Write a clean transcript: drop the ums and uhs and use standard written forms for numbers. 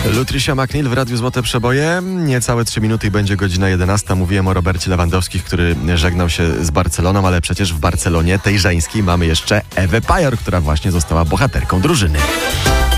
Lucrecia McNeil w Radiu Złote Przeboje. Niecałe 3 minuty i będzie godzina 11. Mówiłem o Robercie Lewandowskim, który żegnał się z Barceloną, ale przecież w Barcelonie tej żeńskiej mamy jeszcze Ewę Pajor, która właśnie została bohaterką drużyny.